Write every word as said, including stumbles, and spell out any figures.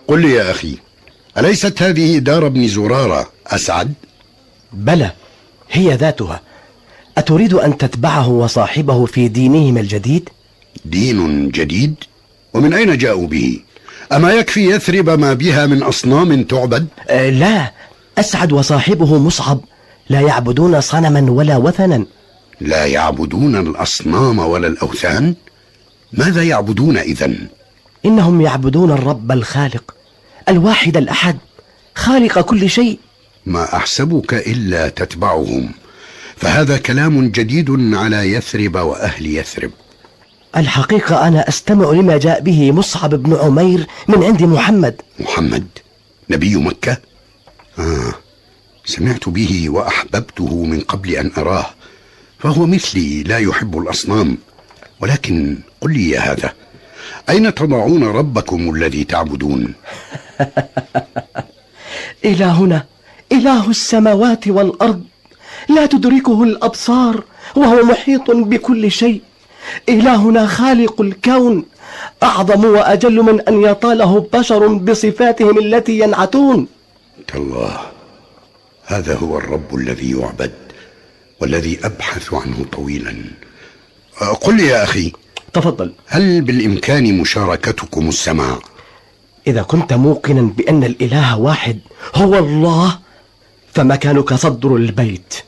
قل لي يا أخي، أليست هذه دار ابن زرارة أسعد؟ بلى، هي ذاتها. أتريد أن تتبعه وصاحبه في دينهما الجديد؟ دين جديد؟ ومن أين جاءوا به؟ أما يكفي يثرب ما بها من أصنام تعبد؟ أه لا، أسعد وصاحبه مصعب لا يعبدون صنما ولا وثنا. لا يعبدون الأصنام ولا الأوثان؟ ماذا يعبدون إذن؟ إنهم يعبدون الرب الخالق الواحد الأحد، خالق كل شيء. ما أحسبك إلا تتبعهم، فهذا كلام جديد على يثرب وأهل يثرب. الحقيقة أنا أستمع لما جاء به مصعب بن عمير من عند محمد. محمد نبي مكة؟ آه سمعت به وأحببته من قبل أن أراه، فهو مثلي لا يحب الأصنام. ولكن قل لي يا هذا، أين تضعون ربكم الذي تعبدون؟ إلهنا إله السماوات والأرض، لا تدركه الأبصار وهو محيط بكل شيء. إلهنا خالق الكون، أعظم وأجل من أن يطاله بشر بصفاتهم التي ينعتون. تالله هذا هو الرب الذي يعبد والذي أبحث عنه طويلا. قل لي يا أخي. تفضل. هل بالإمكان مشاركتكم السماع؟ إذا كنت موقنا بأن الإله واحد هو الله، فمكانك صدر البيت.